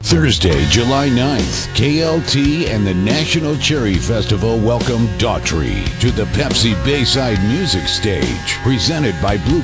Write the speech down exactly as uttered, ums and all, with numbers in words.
Thursday, July ninth, K L T and the National Cherry Festival welcome Daughtry to the Pepsi Bayside Music Stage, presented by Blue